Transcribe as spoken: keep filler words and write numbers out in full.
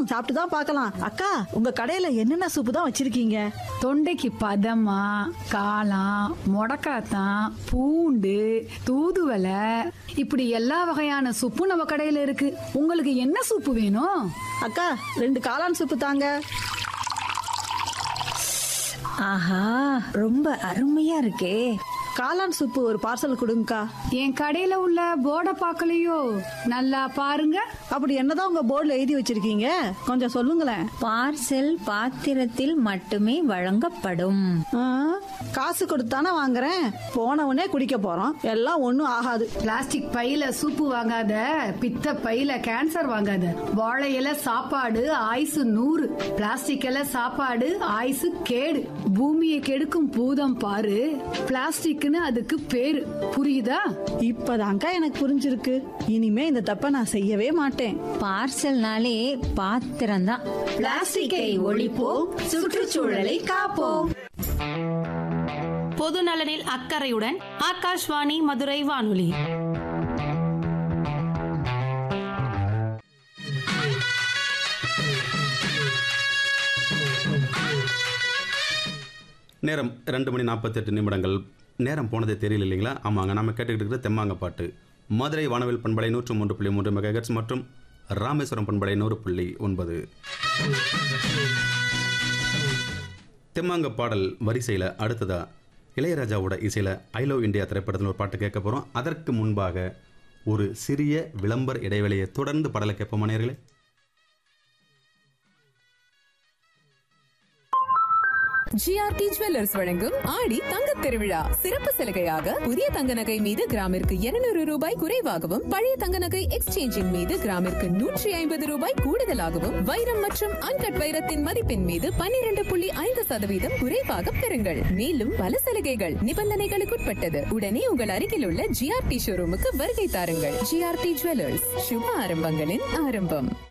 சாப்பிட்டு தான் பார்க்கலாம். அக்கா, உங்க கடையில என்னென்ன சூப்பு தான் வச்சிருக்கீங்க? தொண்டைக்கு பதமா, காளான், முடக்காத்தான், பூண்டு, தூதுவளை, இப்படி எல்லா வகையான சூப்பும் நம்ம கடையில இருக்கு. உங்களுக்கு என்ன சூப்பு வேணும்? அக்கா, ரெண்டு காளான் சூப்பு தாங்க. ஆஹா, ரொம்ப அருமையா இருக்கே. காளான் சூப்பு ஒரு பார்சல் கொடுங்கக்கா. என் கடையில உள்ள போர்டை பார்க்கலையோ? நல்லா பாருங்க. அப்படி என்னதான் உங்க போர்டுல எழுதி வச்சிருக்கீங்க? கொஞ்சம் சொல்லுங்களேன். பார்சல் பாத்திரத்தில் மட்டுமே வழங்கப்படும். ஆ, காசு கொடுத்தானே வாங்குறேன், போனவனே குடிக்க போறோம். எல்லாம் ஒண்ணும் ஆகாது. பிளாஸ்டிக் பையில சூப்பு வாங்காத, பித்த பையில கேன்சர் வாங்காத. வாழை இலை சாப்பாடு ஆயுசு நூறு, பிளாஸ்டிக் இலை சாப்பாடு ஆயுசு கேடு. பூமியை கெடுக்கும் பூதம் பாரு, பிளாஸ்டிக் அதுக்கு பேரு. புரியுதா? இப்பதான்க்கா எனக்கு புரிஞ்சிருக்கு. இனிமே இந்த தப்ப நான் செய்யவே மாட்டேன். பார்சல்னாலே பாத்திரம் தான். பிளாஸ்டிக்கை ஒழிப்போம், சுற்றுச்சூழலை காப்போம். பொது நலனில் அக்கறையுடன் ஆகாஷ்வாணி மதுரை வானொலி. நேரம் ரெண்டு மணி நாற்பத்தி எட்டு நிமிடங்கள். நேரம் போனதே தெரியல இல்லைங்களா? ஆமாங்க, நம்ம கேட்டுக்கிட்டு இருக்கிற தெம்மாங்க பாட்டு மதுரை வானவில் பண்பலை நூற்று மூன்று புள்ளி மூன்று மெகாஹெர்ட்ஸ் மற்றும் ராமேஸ்வரம் பண்பலை நூறு புள்ளி ஒன்பது. தெம்மாங்க பாடல் வரிசையில் அடுத்ததா இளையராஜாவோட இசையில் ஐ லவ் இந்தியா திரைப்படத்தில் ஒரு பாட்டு கேட்க போகிறோம். அதற்கு முன்பாக ஒரு சிறிய விளம்பர இடைவெளியை தொடர்ந்து பாடலை கேட்போம் நேயர்களே. ஜிஆர்டி ஜுவல்லர்ஸ் வழங்கும் ஆடி தங்க திருவிழா சிறப்பு சலுகையாக புதிய தங்க நகை மீது கிராமிற்கு இருநூறு ரூபாய் குறைவாகவும், பழைய தங்க நகை எக்ஸ்சேஞ்சின் மீது கிராமிற்கு நூற்றி ஐம்பது ரூபாய் கூடுதலாகவும், வைரம் மற்றும் அன்கட் வைரத்தின் மதிப்பின் மீது பன்னிரண்டு புள்ளி ஐந்து சதவீதம் குறைவாக பெறுங்கள். மேலும் பல சலுகைகள் நிபந்தனைகளுக்குட்பட்டது. உடனே உங்கள் அருகில் உள்ள ஜிஆர்டி ஷோரூமுக்கு வருகை தாருங்கள். ஜிஆர்டி ஜுவல்லர்ஸ், சுப ஆரம்பங்களின் ஆரம்பம்.